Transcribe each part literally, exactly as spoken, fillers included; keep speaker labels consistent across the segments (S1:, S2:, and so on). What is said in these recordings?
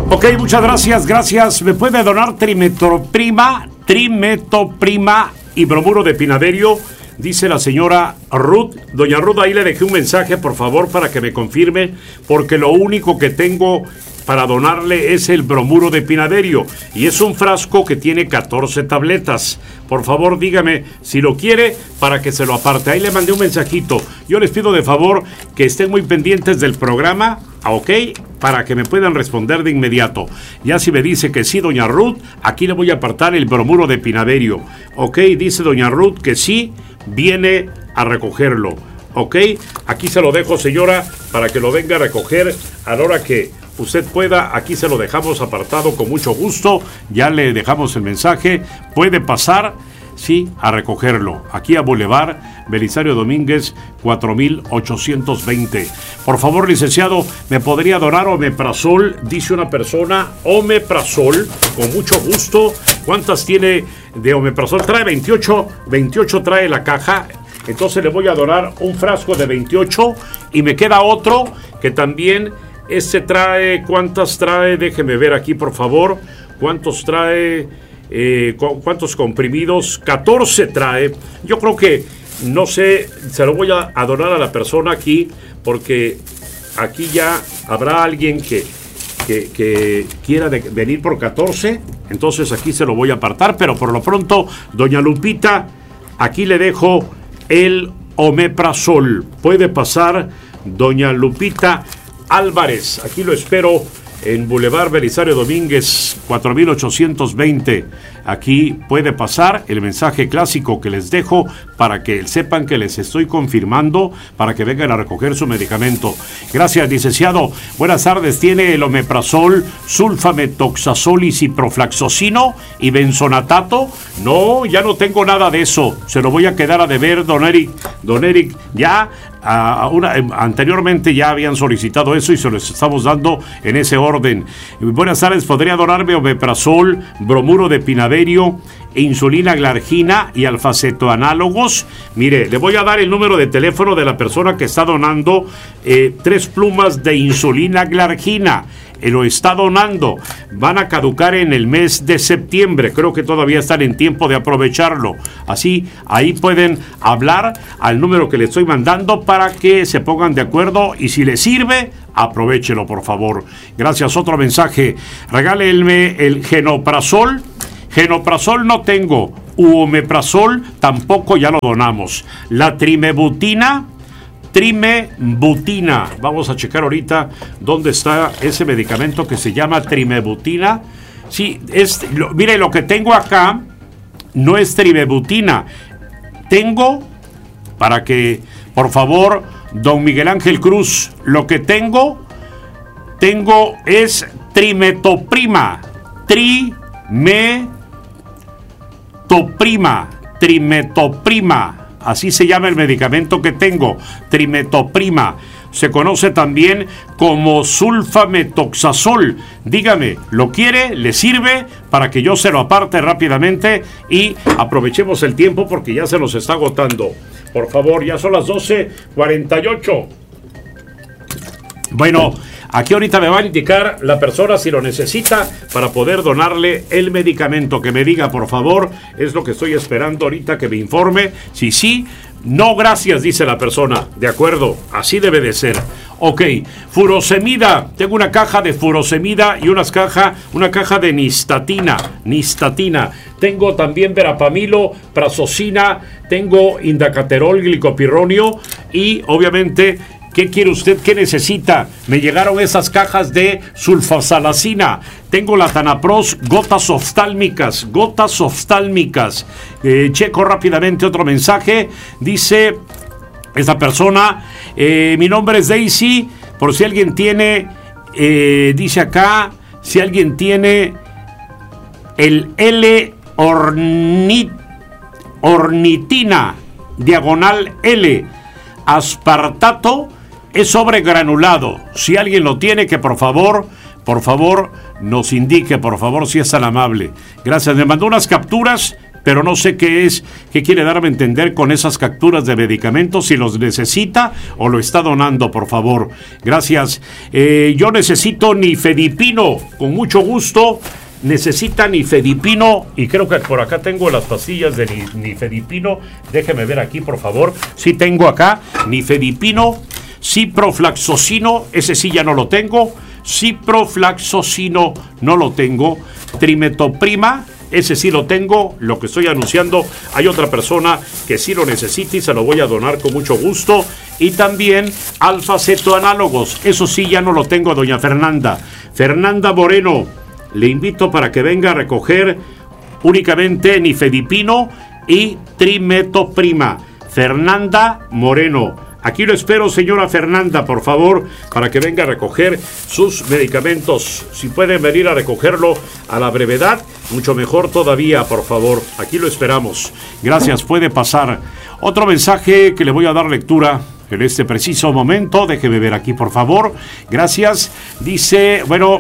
S1: Ok, muchas gracias, gracias. ¿Me puede donar trimetoprima, trimetoprima y bromuro de pinaderio? Dice la señora Ruth. Doña Ruth, ahí le dejé un mensaje, por favor, para que me confirme, porque lo único que tengo para donarle es el bromuro de pinaderio, y es un frasco que tiene catorce tabletas. Por favor, dígame si lo quiere para que se lo aparte. Ahí le mandé un mensajito. Yo les pido de favor que estén muy pendientes del programa, ¿ok? Para que me puedan responder de inmediato. Ya si me dice que sí, doña Ruth, aquí le voy a apartar el bromuro de pinaderio. ¿Ok? Dice doña Ruth que sí, viene a recogerlo. ¿Ok? Aquí se lo dejo, señora, para que lo venga a recoger a la hora que usted pueda. Aquí se lo dejamos apartado con mucho gusto. Ya le dejamos el mensaje. Puede pasar, sí, a recogerlo. Aquí a Boulevard Belisario Domínguez, cuatro mil ochocientos veinte. Por favor, licenciado, ¿me podría donar omeprazol? Dice una persona. Omeprazol, con mucho gusto. ¿Cuántas tiene de omeprazol? Trae veintiocho. veintiocho trae la caja. Entonces le voy a donar un frasco de veintiocho. Y me queda otro que también... Este trae, ¿cuántas trae? Déjeme ver aquí, por favor. ¿Cuántos trae? Eh, cu- ¿Cuántos comprimidos? catorce trae. Yo creo que, no sé, se lo voy a, a donar a la persona aquí, porque aquí ya habrá alguien que, que, que quiera de, venir por catorce. Entonces aquí se lo voy a apartar, pero por lo pronto, doña Lupita, aquí le dejo el omeprazol. Puede pasar, doña Lupita Álvarez, aquí lo espero en Boulevard Belisario Domínguez, cuatro mil ochocientos veinte. Aquí puede pasar el mensaje clásico que les dejo para que sepan que les estoy confirmando para que vengan a recoger su medicamento. Gracias, licenciado. Buenas tardes. ¿Tiene el omeprazol, sulfametoxazol y ciproflaxocino y benzonatato? No, ya no tengo nada de eso. Se lo voy a quedar a deber, don Eric. Don Eric, ya a una, eh, anteriormente ya habían solicitado eso y se los estamos dando en ese orden. Buenas tardes. ¿Podría donarme omeprazol, bromuro de pinaderio, e insulina glargina y alfacetoanálogos? Mire, le voy a dar el número de teléfono de la persona que está donando eh, tres plumas de insulina glargina. Eh, lo está donando. Van a caducar en el mes de septiembre. Creo que todavía están en tiempo de aprovecharlo. Así, ahí pueden hablar al número que le estoy mandando para que se pongan de acuerdo, y si le sirve, aprovéchelo, por favor. Gracias. Otro mensaje. Regálenme el genoprazol. Genoprazol no tengo. Omeprazol tampoco, ya lo donamos. La trimebutina, trimebutina. Vamos a checar ahorita dónde está ese medicamento que se llama trimebutina. Sí, es, lo, mire, lo que tengo acá no es trimebutina. Tengo, para que, por favor, don Miguel Ángel Cruz, lo que tengo, tengo es trimetoprima. Trime Toprima, trimetoprima, así se llama el medicamento que tengo, trimetoprima. Se conoce también como sulfametoxazol. Dígame, ¿lo quiere? ¿Le sirve? Para que yo se lo aparte rápidamente y aprovechemos el tiempo porque ya se nos está agotando. Por favor, ya son las doce cuarenta y ocho. Bueno, aquí ahorita me va a indicar la persona si lo necesita para poder donarle el medicamento. Que me diga, por favor, es lo que estoy esperando ahorita, que me informe. Si sí, no, gracias, dice la persona. De acuerdo, así debe de ser. Ok, furosemida. Tengo una caja de furosemida y unas caja, una caja de nistatina. Nistatina. Tengo también verapamilo, prazosina. Tengo indacaterol, glicopirronio y, obviamente, ¿qué quiere usted? ¿Qué necesita? Me llegaron esas cajas de sulfasalacina. Tengo la Tanapros, gotas oftálmicas, gotas oftálmicas. Eh, checo rápidamente otro mensaje. Dice esta persona, eh, mi nombre es Daisy, por si alguien tiene, eh, dice acá, si alguien tiene el L-ornitina, diagonal L, aspartato, es sobregranulado. Si alguien lo tiene, que por favor, por favor, nos indique, por favor, si es tan amable. Gracias. Me mandó unas capturas pero no sé qué es, qué quiere darme a entender con esas capturas de medicamentos, si los necesita o lo está donando, por favor. Gracias. Eh, yo necesito nifedipino, con mucho gusto. Necesita nifedipino, y creo que por acá tengo las pastillas de nifedipino. Déjeme ver aquí, por favor. Sí tengo acá nifedipino, ciproflaxocino, ese sí ya no lo tengo. Ciproflaxocino no lo tengo. Trimetoprima, ese sí lo tengo. Lo que estoy anunciando, hay otra persona que sí lo necesita y se lo voy a donar con mucho gusto. Y también alfa-cetoanálogos, eso sí ya no lo tengo, doña Fernanda. Fernanda Moreno, le invito para que venga a recoger únicamente nifedipino y trimetoprima. Fernanda Moreno. Aquí lo espero, señora Fernanda, por favor, para que venga a recoger sus medicamentos. Si pueden venir a recogerlo a la brevedad, mucho mejor todavía, por favor. Aquí lo esperamos. Gracias, puede pasar. Otro mensaje que le voy a dar lectura en este preciso momento. Déjeme ver aquí, por favor. Gracias. Dice, bueno...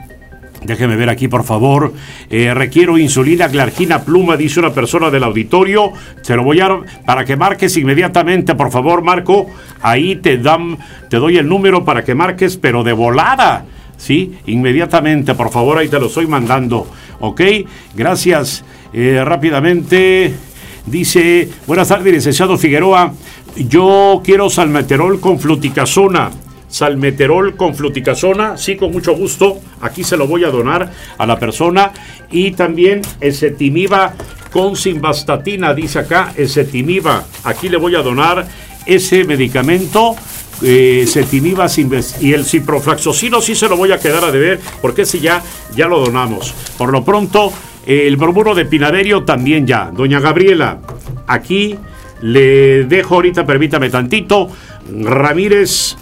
S1: Déjeme ver aquí, por favor. Eh, requiero insulina glargina pluma, dice una persona del auditorio. Se lo voy a dar para que marques inmediatamente, por favor, Marco. Ahí te dan, te doy el número para que marques, pero de volada, ¿sí? Inmediatamente, por favor, ahí te lo estoy mandando. ¿Ok? Gracias. Eh, rápidamente, dice, buenas tardes, licenciado Figueroa. Yo quiero salmeterol con fluticasona. Salmeterol con fluticasona, sí, con mucho gusto. Aquí se lo voy a donar a la persona. Y también ezetimiba con simvastatina, dice acá, ezetimiba. Aquí le voy a donar ese medicamento, eh, ezetimiba y el ciproflaxocino sí se lo voy a quedar a deber, porque ese ya, ya lo donamos. Por lo pronto, eh, el bromuro de pinaderio también ya. Doña Gabriela, aquí le dejo ahorita, permítame tantito, Ramírez...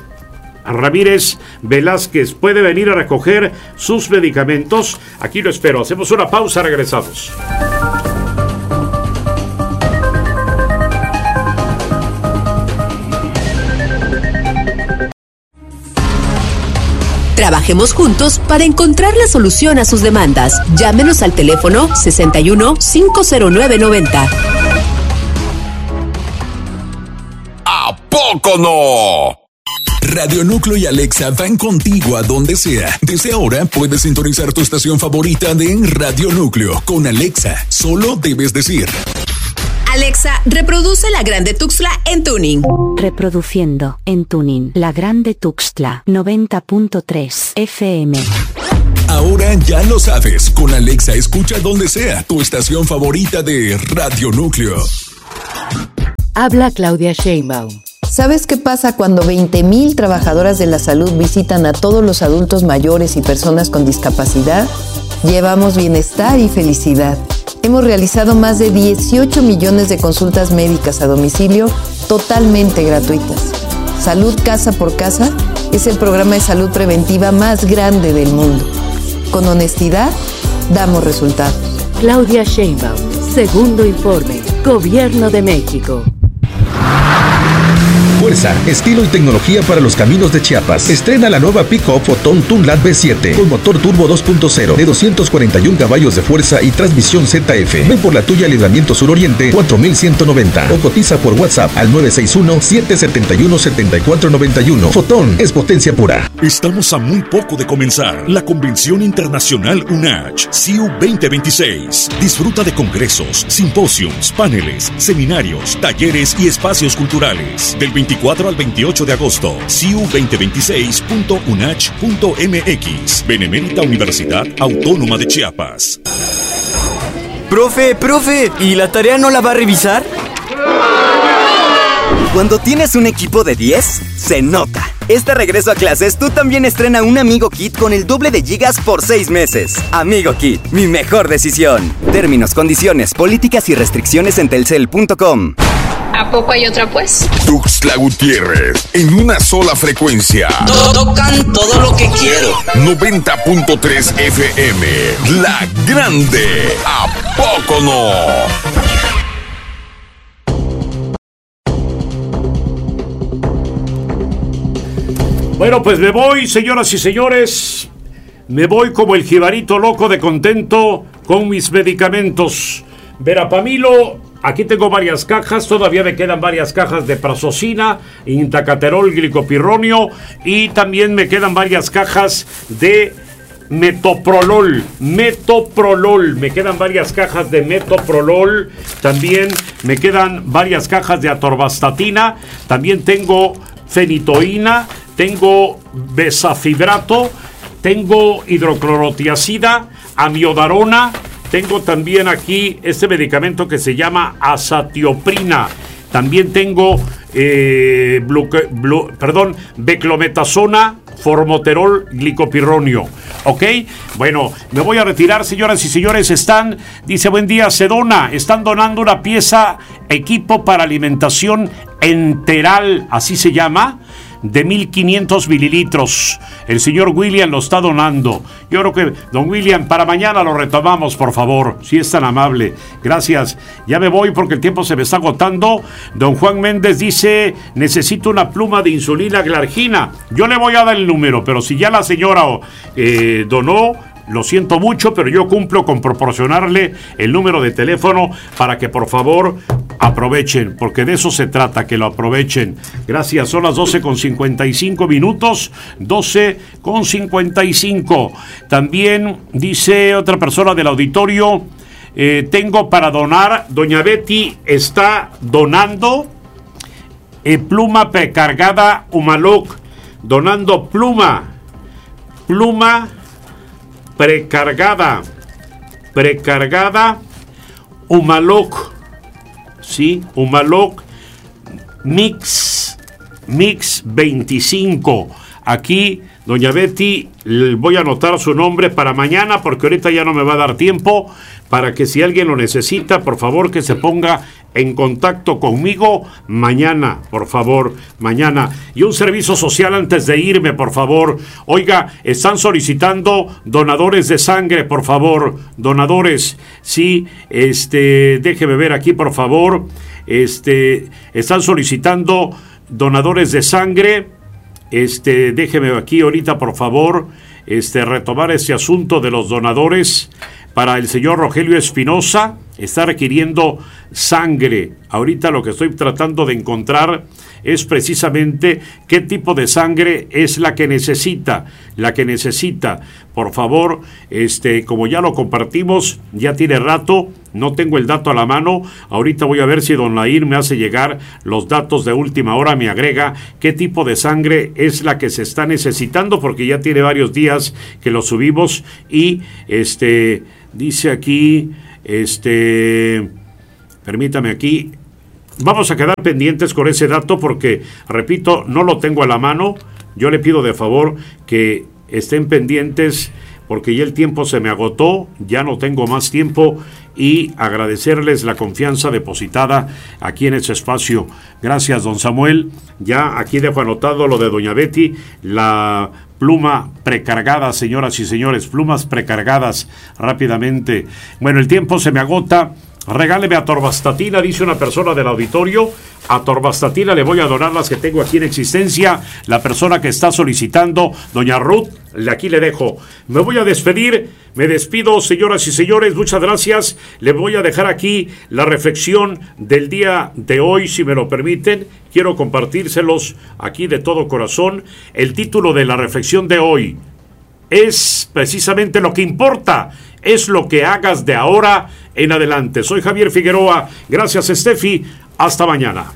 S1: Ramírez Velázquez, puede venir a recoger sus medicamentos. Aquí lo espero. Hacemos una pausa, regresamos.
S2: Trabajemos juntos para encontrar la solución a sus demandas. Llámenos al teléfono sesenta y uno, cinco cero nueve, noventa.
S3: ¿A poco no? Radio Núcleo y Alexa van contigo a donde sea. Desde ahora puedes sintonizar tu estación favorita de Radio Núcleo con Alexa. Solo debes decir:
S2: Alexa, reproduce La Grande Tuxtla en tuning.
S4: Reproduciendo en tuning La Grande Tuxtla noventa punto tres F M.
S3: Ahora ya lo sabes. Con Alexa escucha donde sea tu estación favorita de Radio Núcleo.
S4: Habla Claudia Sheinbaum.
S5: ¿Sabes qué pasa cuando veinte mil trabajadoras de la salud visitan a todos los adultos mayores y personas con discapacidad? Llevamos bienestar y felicidad. Hemos realizado más de dieciocho millones de consultas médicas a domicilio totalmente gratuitas. Salud Casa por Casa es el programa de salud preventiva más grande del mundo. Con honestidad, damos resultados.
S4: Claudia Sheinbaum, segundo informe, Gobierno de México.
S6: Fuerza, estilo y tecnología para los caminos de Chiapas. Estrena la nueva pick-up Fotón Tunlat B siete con motor turbo dos punto cero de doscientos cuarenta y uno caballos de fuerza y transmisión Z F. Ven por la tuya Libramiento Suroriente cuatro mil ciento noventa o cotiza por WhatsApp al nueve seis uno, siete siete uno, siete cuatro nueve uno. Fotón es potencia pura.
S7: Estamos a muy poco de comenzar la Convención Internacional U N A C H C I U veinte veintiséis. Disfruta de congresos, simposios, paneles, seminarios, talleres y espacios culturales. Del veinticuatro al veintiocho de agosto, C I U veinte veintiséis punto u n a c h punto m x. Benemérita Universidad Autónoma de Chiapas.
S8: Profe, profe, ¿y la tarea no la va a revisar? Cuando tienes un equipo de diez, se nota. Este regreso a clases, tú también estrena un Amigo Kit con el doble de gigas por seis meses. Amigo Kit, mi mejor decisión. Términos, condiciones, políticas y restricciones en telcel punto com.
S9: ¿A poco hay otra, pues?
S3: Tuxtla Gutiérrez, en una sola frecuencia.
S10: Tocan todo lo que quiero.
S3: noventa punto tres F M. La Grande. ¿A poco no?
S1: Bueno, pues me voy, señoras y señores. Me voy como el jibarito loco de contento con mis medicamentos. Verapamilo, aquí tengo varias cajas, todavía me quedan varias cajas de prazosina, intacaterol, glicopirronio, y también me quedan varias cajas de metoprolol, metoprolol, me quedan varias cajas de metoprolol, también me quedan varias cajas de atorvastatina, también tengo fenitoína, tengo besafibrato, tengo hidroclorotiazida, amiodarona, tengo también aquí este medicamento que se llama azatioprina, también tengo eh, blu, blu, perdón, beclometasona, formoterol, glicopirronio. ¿Ok? Bueno, me voy a retirar, señoras y señores. Están, dice, buen día, Sedona. Están donando una pieza, equipo para alimentación enteral, así se llama, de mil quinientos mililitros. El señor William lo está donando. Yo creo que, don William, para mañana lo retomamos, por favor, si es tan amable. Gracias. Ya me voy porque el tiempo se me está agotando. Don Juan Méndez dice, necesito una pluma de insulina glargina. Yo le voy a dar el número, pero si ya la señora eh, donó, lo siento mucho, pero yo cumplo con proporcionarle el número de teléfono para que por favor aprovechen, porque de eso se trata, que lo aprovechen. Gracias, son las doce con cincuenta y cinco minutos, doce con cincuenta y cinco. También dice otra persona del auditorio, eh, tengo para donar, doña Betty está donando eh, pluma precargada Humalog, donando pluma, pluma precargada, precargada Humalog, sí, Humalog Mix, Mix veinticinco. Aquí, doña Betty, voy a anotar su nombre para mañana, porque ahorita ya no me va a dar tiempo, para que si alguien lo necesita, por favor, que se ponga en contacto conmigo mañana, por favor, mañana. Y un servicio social antes de irme, por favor. Oiga, están solicitando donadores de sangre, por favor, donadores, sí, este, déjeme ver aquí, por favor, este, están solicitando donadores de sangre, este, déjeme aquí ahorita, por favor, este, retomar este asunto de los donadores. Para el señor Rogelio Espinosa, está requiriendo sangre. Ahorita lo que estoy tratando de encontrar es precisamente qué tipo de sangre es la que necesita, la que necesita. Por favor, este, como ya lo compartimos, ya tiene rato, no tengo el dato a la mano. Ahorita voy a ver si don Lair me hace llegar los datos de última hora, me agrega qué tipo de sangre es la que se está necesitando, porque ya tiene varios días que lo subimos y este... Dice aquí, este, permítame aquí, vamos a quedar pendientes con ese dato porque, repito, no lo tengo a la mano. Yo le pido de favor que estén pendientes porque ya el tiempo se me agotó, ya no tengo más tiempo, y agradecerles la confianza depositada aquí en este espacio. Gracias, don Samuel. Ya aquí dejo anotado lo de doña Betty, la pluma precargada, señoras y señores, plumas precargadas rápidamente. Bueno, el tiempo se me agota. Regáleme atorvastatina, dice una persona del auditorio. Atorvastatina, le voy a donar las que tengo aquí en existencia. La persona que está solicitando, doña Ruth, aquí le dejo. Me voy a despedir, me despido, señoras y señores, muchas gracias. Le voy a dejar aquí la reflexión del día de hoy, si me lo permiten. Quiero compartírselos aquí de todo corazón. El título de la reflexión de hoy es precisamente lo que importa, es lo que hagas de ahora en adelante. Soy Javier Figueroa, gracias Steffi, hasta mañana.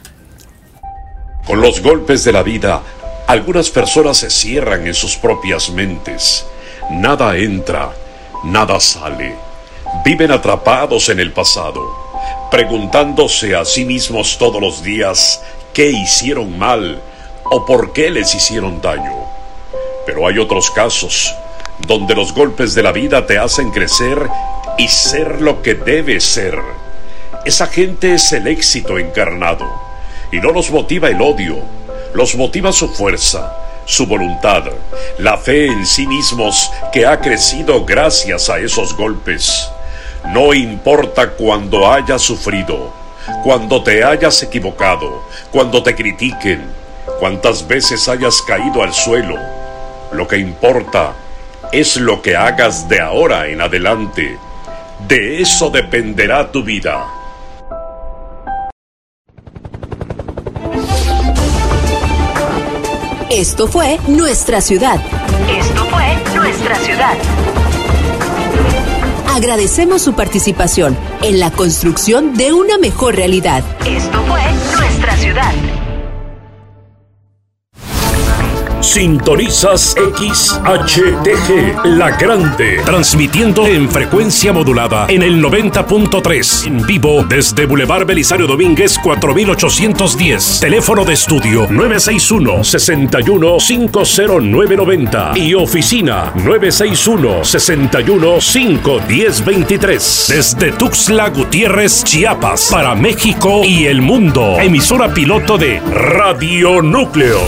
S7: Con los golpes de la vida, algunas personas se cierran en sus propias mentes. Nada entra, nada sale. Viven atrapados en el pasado, preguntándose a sí mismos todos los días qué hicieron mal o por qué les hicieron daño. Pero hay otros casos donde los golpes de la vida te hacen crecer y ser lo que debes ser. Esa gente es el éxito encarnado, y no los motiva el odio, los motiva su fuerza, su voluntad, la fe en sí mismos que ha crecido gracias a esos golpes. No importa cuando hayas sufrido, cuando te hayas equivocado, cuando te critiquen, cuántas veces hayas caído al suelo. Lo que importa es lo que hagas de ahora en adelante.
S1: De eso dependerá tu vida.
S2: Esto fue Nuestra Ciudad. Esto fue Nuestra Ciudad. Agradecemos su participación en la construcción de una mejor realidad. Esto fue Nuestra Ciudad.
S1: Sintonizas X H T G, La Grande, transmitiendo en frecuencia modulada en el noventa punto tres, en vivo desde Boulevard Belisario Domínguez cuatro mil ochocientos diez, teléfono de estudio nueve seis uno, seis uno cinco cero nueve nueve cero y oficina nueve seis uno, seis uno cinco uno cero dos tres, desde Tuxtla Gutiérrez, Chiapas, para México y el mundo, emisora piloto de Radio Núcleo.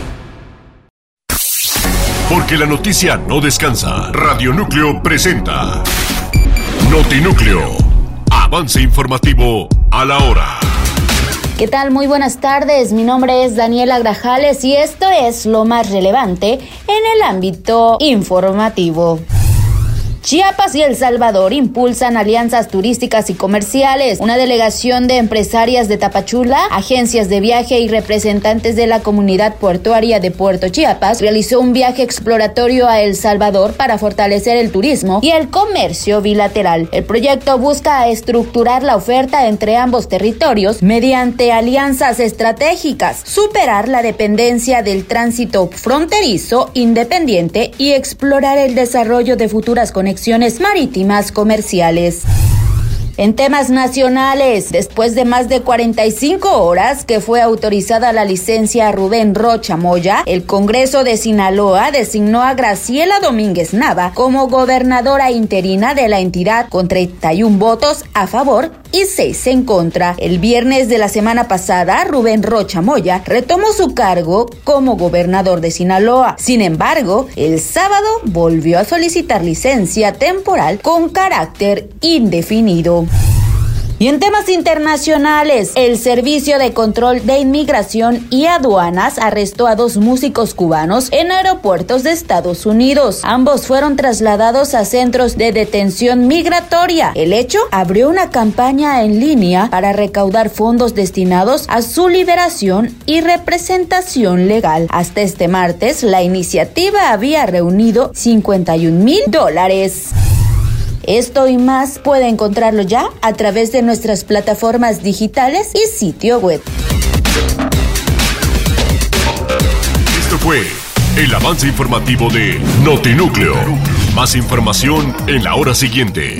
S11: Porque la noticia no descansa. Radio Núcleo presenta Notinúcleo. Avance informativo a la hora.
S12: ¿Qué tal? Muy buenas tardes. Mi nombre es Daniela Grajales y esto es lo más relevante en el ámbito informativo. Chiapas y El Salvador impulsan alianzas turísticas y comerciales. Una delegación de empresarias de Tapachula, agencias de viaje y representantes de la comunidad portuaria de Puerto Chiapas realizó un viaje exploratorio a El Salvador para fortalecer el turismo y el comercio bilateral. El proyecto busca estructurar la oferta entre ambos territorios mediante alianzas estratégicas, superar la dependencia del tránsito fronterizo independiente y explorar el desarrollo de futuras conexiones marítimas comerciales. En temas nacionales, después de más de cuarenta y cinco horas que fue autorizada la licencia a Rubén Rocha Moya, el Congreso de Sinaloa designó a Graciela Domínguez Nava como gobernadora interina de la entidad con treinta y uno votos a favor y seis en contra. El viernes de la semana pasada, Rubén Rocha Moya retomó su cargo como gobernador de Sinaloa. Sin embargo, el sábado volvió a solicitar licencia temporal con carácter indefinido. Y en temas internacionales, el Servicio de Control de Inmigración y Aduanas arrestó a dos músicos cubanos en aeropuertos de Estados Unidos. Ambos fueron trasladados a centros de detención migratoria. El hecho abrió una campaña en línea para recaudar fondos destinados a su liberación y representación legal. Hasta este martes, la iniciativa había reunido cincuenta y un mil dólares. Esto y más puede encontrarlo ya a través de nuestras plataformas digitales y sitio web.
S11: Esto fue el avance informativo de Notinúcleo. Más información en la hora siguiente.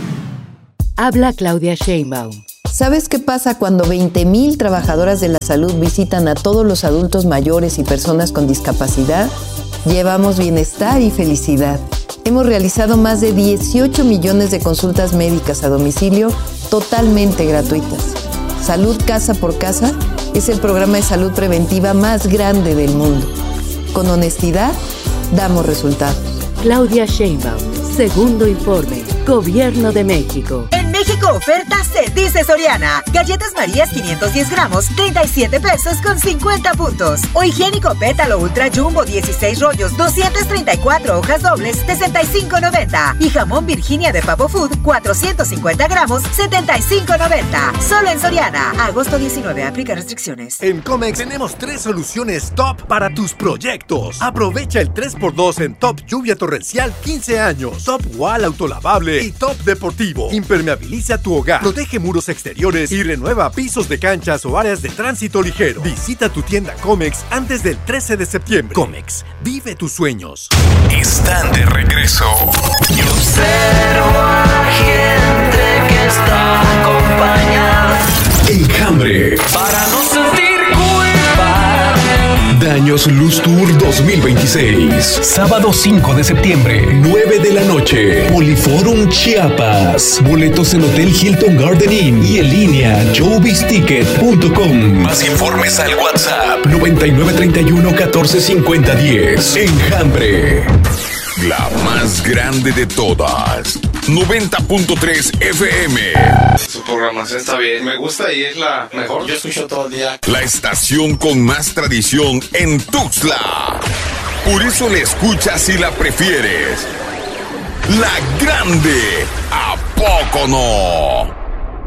S2: Habla Claudia Sheinbaum.
S5: ¿Sabes qué pasa cuando veinte mil trabajadoras de la salud visitan a todos los adultos mayores y personas con discapacidad? Llevamos bienestar y felicidad. Hemos realizado más de dieciocho millones de consultas médicas a domicilio totalmente gratuitas. Salud Casa por Casa es el programa de salud preventiva más grande del mundo. Con honestidad, damos resultados.
S2: Claudia Sheinbaum, segundo informe, Gobierno de México.
S13: En México oferta se dice Soriana. Galletas Marías quinientos diez gramos, treinta y siete pesos con cincuenta puntos. O higiénico Pétalo Ultra Jumbo dieciséis rollos, doscientas treinta y cuatro hojas dobles, sesenta y cinco noventa. Y jamón Virginia de Pavo Food, cuatrocientos cincuenta gramos, setenta y cinco noventa. Solo en Soriana. Agosto diecinueve, aplica restricciones.
S14: En Comex tenemos tres soluciones top para tus proyectos. Aprovecha el tres por dos en Top Lluvia Torrencial quince años, Top Wall Autolavable y Top Deportivo. Impermeabiliza tu hogar, protege muros exteriores y renueva pisos de canchas o áreas de tránsito ligero. Visita tu tienda Comex antes del trece de septiembre. Comex, vive tus sueños.
S3: Están de regreso.
S10: Y observo a gente que está acompañada.
S3: Enjambre.
S10: Para no sentir culpa.
S3: Daños Luz Tour dos mil veintiséis. Sábado cinco de septiembre, nueve de la noche. Poliforum Chiapas. Boletos en Hotel Hilton Garden Inn y en línea showbiz ticket punto com. Más informes al WhatsApp noventa y nueve treinta y uno catorce cincuenta diez. Enjambre. La más grande de todas. noventa punto tres F M.
S15: Su programación está bien. Me gusta y es la mejor. Yo escucho todo el día.
S3: La estación con más tradición en Tuxtla. Por eso la escuchas y la prefieres. La Grande. A poco no?